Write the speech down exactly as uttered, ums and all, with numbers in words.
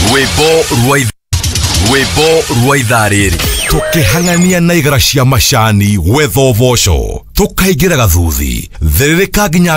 Rwimbo rwa Rwimbo rwa ithariri tukihangania na igara cia macani wetho voco tukaingira gathuthi thiririka nginya